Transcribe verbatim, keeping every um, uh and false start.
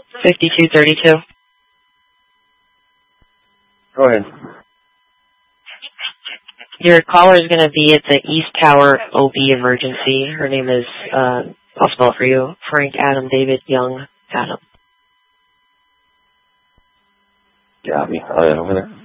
fifty-two thirty-two. Go ahead. Your caller is going to be at the East Tower O B emergency. Her name is, uh, I'll spell it for you, Frank Adam David Young Adam. Got me. All right, over there.